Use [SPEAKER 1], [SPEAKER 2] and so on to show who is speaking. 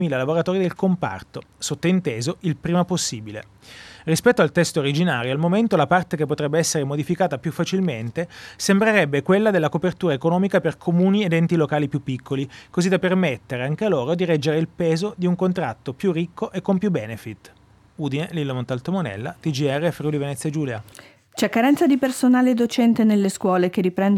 [SPEAKER 1] lavoratori del comparto, sottinteso il prima possibile. Rispetto al testo originario, al momento la parte che potrebbe essere modificata più facilmente sembrerebbe quella della copertura economica per comuni ed enti locali più piccoli, così da permettere anche a loro di reggere il peso di un contratto più ricco e con più benefit. Udine, Lillo Montalto Monella, TGR Friuli Venezia Giulia.
[SPEAKER 2] C'è carenza di personale docente nelle scuole che riprendono